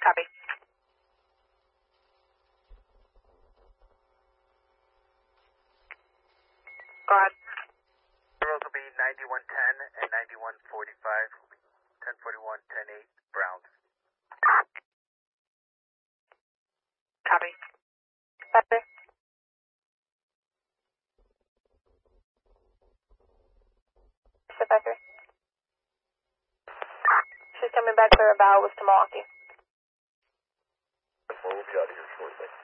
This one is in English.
Copy. Go ahead. The roads will be 9110 and 9145, 1041, 108, Browns. Copy. Copy. Dispatcher. She's coming back for about with Milwaukee. We'll be out of here shortly.